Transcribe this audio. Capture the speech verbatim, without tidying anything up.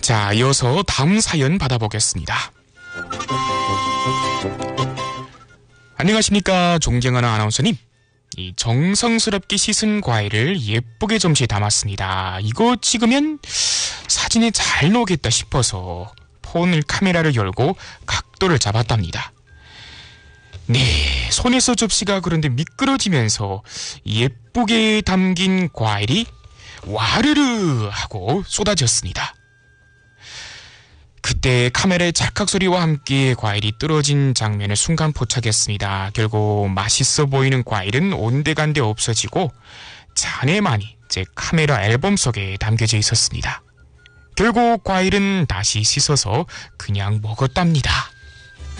자, 이어서 다음 사연 받아보겠습니다. 안녕하십니까, 존경하는 아나운서님. 이 정성스럽게 씻은 과일을 예쁘게 점시에 담았습니다. 이거 찍으면 사진에 잘 나오겠다 싶어서 폰을 카메라를 열고 각도를 잡았답니다. 네, 손에서 접시가 그런데 미끄러지면서 예쁘게 담긴 과일이 와르르 하고 쏟아졌습니다. 그때 카메라의 찰칵 소리와 함께 과일이 떨어진 장면을 순간 포착했습니다. 결국 맛있어 보이는 과일은 온데간데 없어지고 잔에만이 제 카메라 앨범 속에 담겨져 있었습니다. 결국 과일은 다시 씻어서 그냥 먹었답니다.